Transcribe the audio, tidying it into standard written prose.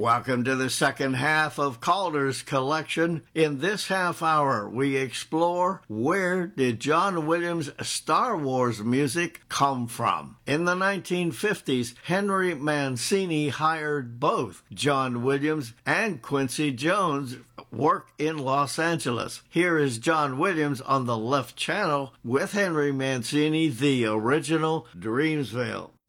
Welcome to the second half of Calder's collection. In this half hour, we explore where did John Williams' Star Wars music come from. In the 1950s, Henry Mancini hired both John Williams and Quincy Jones work in Los Angeles. Here is John Williams on the left channel with Henry Mancini, the original Dreamsville.